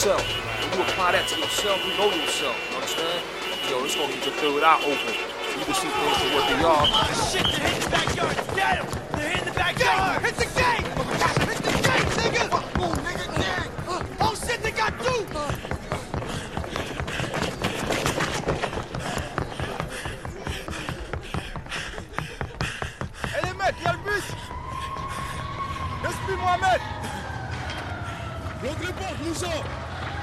yourself. When you apply that to yourself, you know yourself. You understand? Yo, it's gonna get your third eye open. You can see things for what they are. Shit, they're hitting the backyard. Get him! They're hitting the backyard. Hit the gate! Hit the gate, nigga! Move, nigga, gang! Oh shit, they got two! Eh les mecs, y'a le bus! Laisse-moi Mohamed! L'autre porte, nous sort!